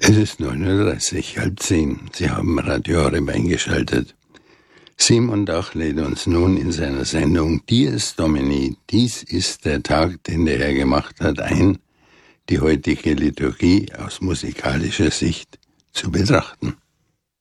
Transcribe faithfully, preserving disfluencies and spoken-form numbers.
Es ist neun Uhr dreißig, halb zehn. Sie haben Radio Horeb eingeschaltet. Simon Dach lädt uns nun in seiner Sendung Dies Domini, dies ist der Tag, den der Herr gemacht hat, ein, die heutige Liturgie aus musikalischer Sicht zu betrachten.